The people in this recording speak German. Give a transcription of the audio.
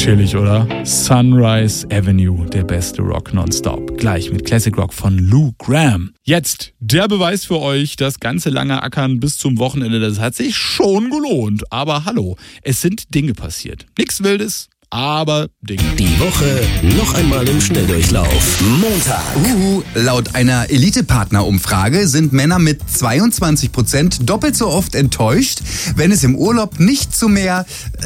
chillig, oder? Sunrise Avenue, der beste Rock nonstop. Gleich mit Classic Rock von Lou Gramm. Jetzt der Beweis für euch, das ganze lange Ackern bis zum Wochenende, das hat sich schon gelohnt. Aber hallo, es sind Dinge passiert. Nichts Wildes, aber Dinge. Die Woche noch einmal im Schnelldurchlauf. Montag. Laut einer Elite-Partner-Umfrage sind Männer mit 22% doppelt so oft enttäuscht, wenn es im Urlaub nicht zu mehr